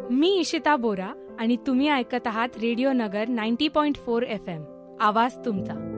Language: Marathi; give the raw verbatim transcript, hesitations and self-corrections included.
मी इशिता बोरा आणि तुम्ही ऐकत आहात रेडिओ नगर नव्वद पॉइंट चार एफ एम. आवाज तुमचा.